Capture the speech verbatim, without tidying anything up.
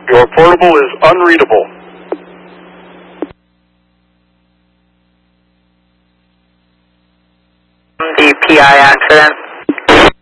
Your portable is unreadable. The P I accident.